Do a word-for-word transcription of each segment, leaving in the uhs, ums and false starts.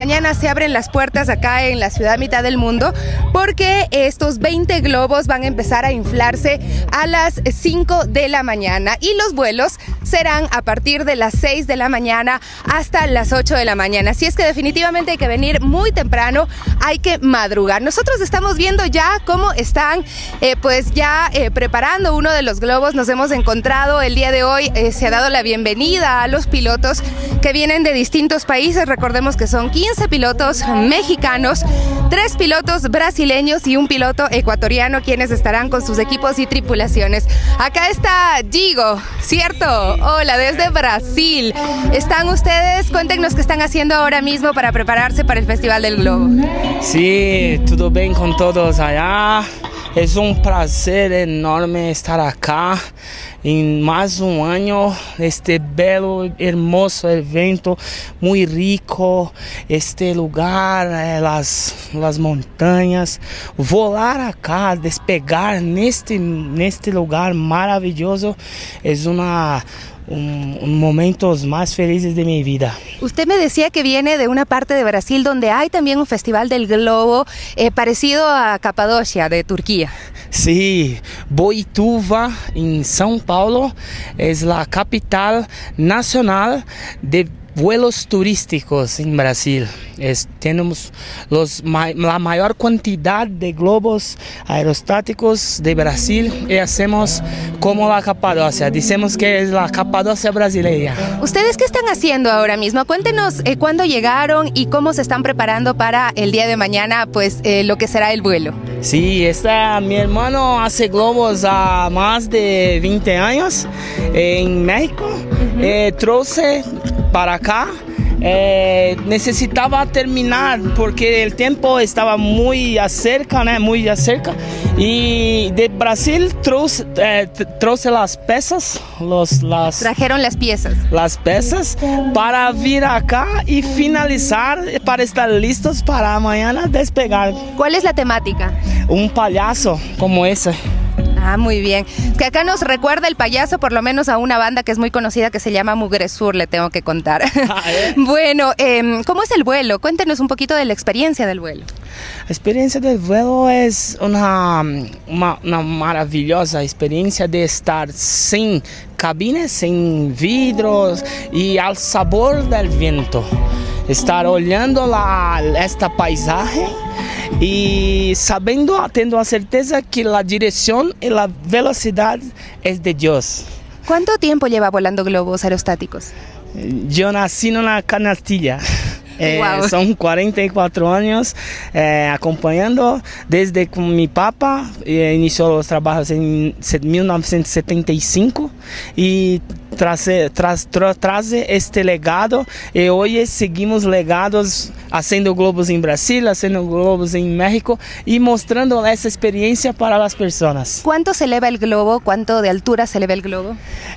mañana se abren las puertas acá en la ciudad mitad del mundo porque estos veinte globos van a empezar a inflarse a las cinco de la mañana y los vuelos serán a partir de las seis de la mañana hasta las ocho de la mañana. Así es que definitivamente hay que venir muy temprano, hay que madrugar. Nosotros estamos viendo ya cómo están eh, pues ya eh, preparando uno de los globos. Nos hemos encontrado el día de hoy, eh, se ha dado la bienvenida a los pilotos que vienen de distintos países. Recordemos que son quince pilotos mexicanos, tres pilotos brasileños y un piloto ecuatoriano, quienes estarán con sus equipos y tripulaciones. Acá está Gigo, ¿cierto? Hola, desde Brasil. ¿Están ustedes? Cuéntenos qué están haciendo ahora mismo para prepararse para el Festival del Globo. Sí, todo bien con todos allá. Es un placer enorme estar acá en más un año, este bello, hermoso evento, muy rico, este lugar, eh, las, las montañas, volar acá, despegar neste, neste lugar maravilloso, es una... Un, un momentos más felices de mi vida. Usted me decía que viene de una parte de Brasil donde hay también un festival del globo eh, parecido a Capadocia de Turquía. Sí, Boituva en São Paulo es la capital nacional de vuelos turísticos en Brasil. Es, tenemos los, la mayor cantidad de globos aerostáticos de Brasil y hacemos como la Capadocia. Decimos que es la Capadocia brasileña. ¿Ustedes qué están haciendo ahora mismo? Cuéntenos eh, cuándo llegaron y cómo se están preparando para el día de mañana, pues eh, lo que será el vuelo. Sí, está, mi hermano hace globos a más de veinte años en México. Uh-huh. eh, trouxe para acá. Eh, necesitaba terminar porque el tiempo estaba muy cerca, ¿no? Muy cerca. Y de Brasil trouxe, eh, trouxe las pesas, los, las, trajeron las piezas. Las pesas para vir acá y finalizar para estar listos para mañana despegar. ¿Cuál es la temática? Un payaso como ese. Ah, muy bien. Que acá nos recuerda el payaso, por lo menos a una banda que es muy conocida que se llama Mugresur, le tengo que contar. Ah, ¿eh? Bueno, eh, ¿cómo es el vuelo? Cuéntenos un poquito de la experiencia del vuelo. La experiencia del vuelo es una, una, una maravillosa experiencia de estar sin cabines, sin vidrios y al sabor del viento. Estar olhando la, esta paisaje y sabiendo, tendo a certeza que la dirección y la velocidad es de Dios. ¿Cuánto tiempo lleva volando globos aerostáticos? Yo nací en una canastilla. Eh, wow. Son cuarenta y cuatro años eh, acompañando desde que mi papá eh, inició los trabajos en mil novecientos setenta y cinco y tras, tras, tras, tras este legado y hoy seguimos legados haciendo globos en Brasil, haciendo globos en México y mostrando esa experiencia para las personas. ¿Cuánto se eleva el globo? ¿Cuánto de altura se eleva el globo?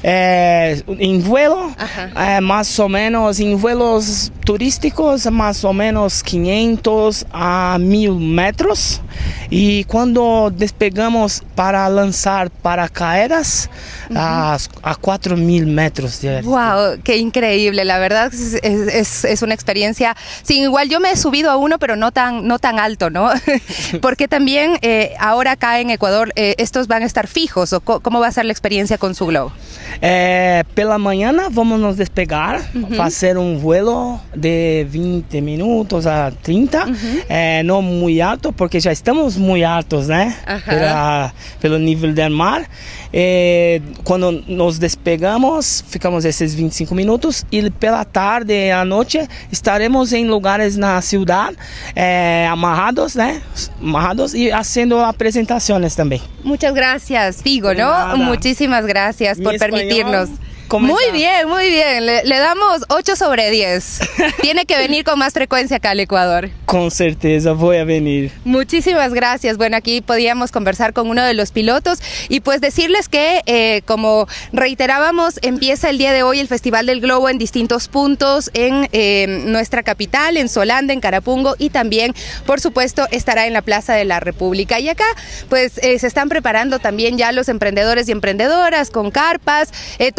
Eh, en vuelo, eh, más o menos, en vuelos turísticos, más o menos quinientos a mil metros. Y cuando despegamos para lanzar paracaídas, uh-huh. a, a cuatro mil metros. De ¡Wow! ¡Qué increíble! La verdad es, es, es una experiencia sin igual. Yo me he subido a uno, pero no tan, no tan alto, ¿no? Porque también eh, ahora acá en Ecuador eh, estos van a estar fijos. ¿O ¿Cómo va a ser la experiencia con su globo? Eh, pela mañana vamos nos despegar, uh-huh. hacer un vuelo de veinte minutos a treinta, uh-huh. eh, no muy alto porque ya estamos muy altos, ¿no? Pela, pelo nível del mar. Eh, cuando nos despegamos, ficamos esses vinte e cinco minutos e pela tarde e à noite estaremos em lugares na ciudad eh, amarrados, né? Amarrados y haciendo apresentaciones también. Muchas gracias, Figo, ¿no? Muchísimas gracias por permitirnos. Muy está? bien, muy bien. Le, le damos ocho sobre diez. Tiene que venir con más frecuencia acá al Ecuador. Con certeza voy a venir. Muchísimas gracias. Bueno, aquí podíamos conversar con uno de los pilotos y pues decirles que, eh, como reiterábamos, empieza el día de hoy el Festival del Globo en distintos puntos en eh, nuestra capital, en Solanda, en Carapungo y también, por supuesto, estará en la Plaza de la República. Y acá, pues, eh, se están preparando también ya los emprendedores y emprendedoras con carpas, eh, todo el ambiente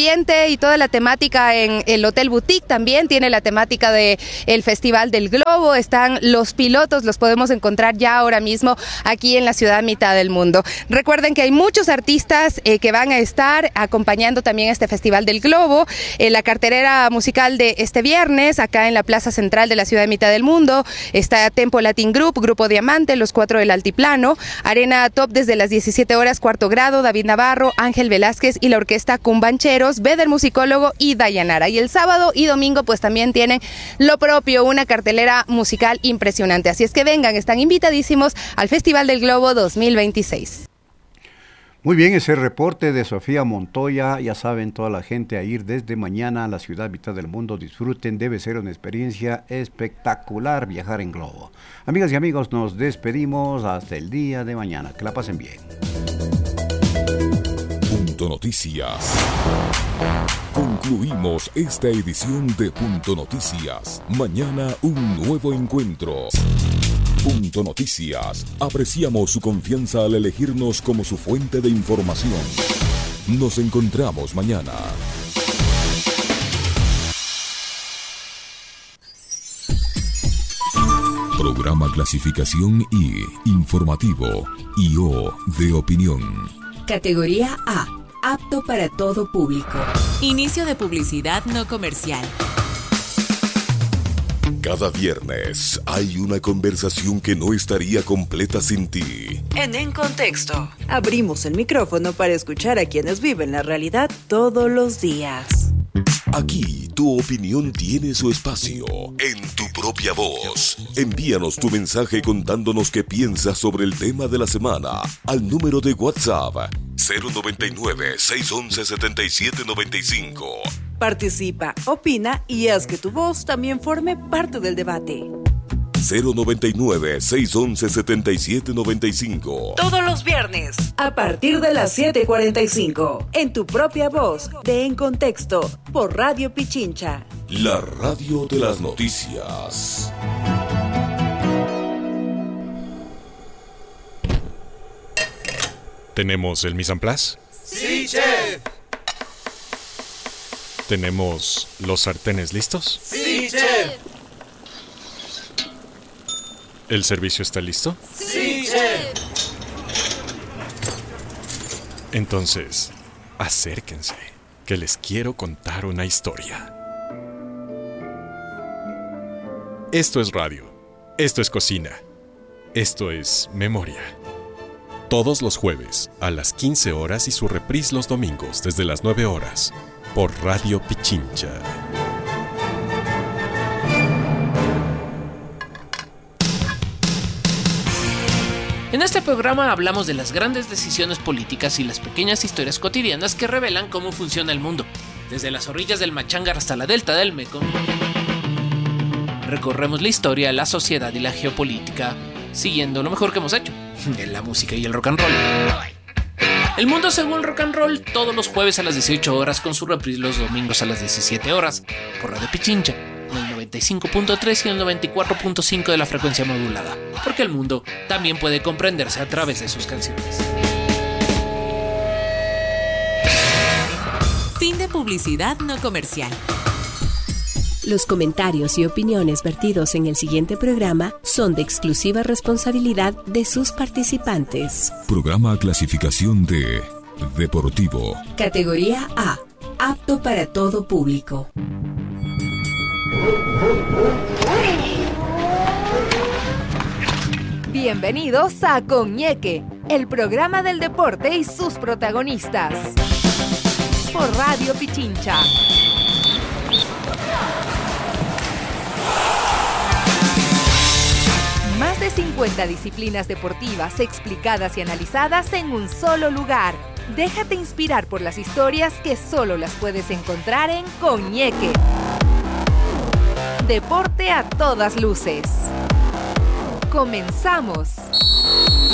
ambiente y toda la temática en el Hotel Boutique también tiene la temática de el Festival del Globo. Están los pilotos, los podemos encontrar ya ahora mismo aquí en la ciudad mitad del mundo. Recuerden que hay muchos artistas eh, que van a estar acompañando también este Festival del Globo. Eh, la cartelera musical de este viernes acá en la Plaza Central de la ciudad mitad del mundo está Tempo Latin Group, Grupo Diamante, Los Cuatro del Altiplano, Arena Top desde las diecisiete horas, Cuarto Grado, David Navarro, Ángel Velázquez y la orquesta Cumbancheros, Beder Musicólogo y Dayanara. Y el sábado y domingo pues también tienen lo propio, una cartelera musical impresionante. Así es que vengan, están invitadísimos al Festival del Globo dos mil veintiséis. Muy bien, ese reporte de Sofía Montoya. Ya saben, toda la gente a ir desde mañana a la ciudad mitad del mundo. Disfruten, debe ser una experiencia espectacular viajar en globo. Amigas y amigos, nos despedimos hasta el día de mañana. Que la pasen bien. Punto Noticias. Concluimos esta edición de Punto Noticias. Mañana un nuevo encuentro. Punto Noticias. Apreciamos su confianza al elegirnos como su fuente de información. Nos encontramos mañana. Programa Clasificación I, Informativo, I O de Opinión. Categoría A, apto para todo público. Inicio de publicidad no comercial. Cada viernes hay una conversación que no estaría completa sin ti. En En Contexto, abrimos el micrófono para escuchar a quienes viven la realidad todos los días. Aquí tu opinión tiene su espacio, en tu propia voz. Envíanos tu mensaje contándonos qué piensas sobre el tema de la semana al número de WhatsApp cero noventa y nueve, seiscientos once, setenta y siete noventa y cinco. Participa, opina y haz que tu voz también forme parte del debate. cero noventa y nueve, seiscientos once, setenta y siete noventa y cinco. Todos los viernes, a partir de las siete cuarenta y cinco, en tu propia voz, de En Contexto, por Radio Pichincha. La radio de las noticias. ¿Tenemos el mise en place? ¡Sí, chef! ¿Tenemos los sartenes listos? ¡Sí, chef! ¿El servicio está listo? ¡Sí, chef! Entonces, acérquense, que les quiero contar una historia. Esto es radio, esto es cocina, esto es memoria. Todos los jueves a las quince horas y su reprise los domingos desde las nueve horas por Radio Pichincha. En este programa hablamos de las grandes decisiones políticas y las pequeñas historias cotidianas que revelan cómo funciona el mundo. Desde las orillas del Machangar hasta la delta del Mekong, recorremos la historia, la sociedad y la geopolítica, siguiendo lo mejor que hemos hecho, en la música y el rock and roll. El mundo según rock and roll, todos los jueves a las dieciocho horas con su reprise los domingos a las diecisiete horas, por Radio Pichincha, en el noventa y cinco punto tres y el noventa y cuatro punto cinco de la frecuencia modulada, porque el mundo también puede comprenderse a través de sus canciones. Fin de publicidad no comercial. Los comentarios y opiniones vertidos en el siguiente programa son de exclusiva responsabilidad de sus participantes. Programa Clasificación de Deportivo. Categoría A, apto para todo público. Bienvenidos a Coñeque, el programa del deporte y sus protagonistas. Por Radio Pichincha. Más de cincuenta disciplinas deportivas explicadas y analizadas en un solo lugar. Déjate inspirar por las historias que solo las puedes encontrar en Coñeque. Deporte a todas luces. Comenzamos.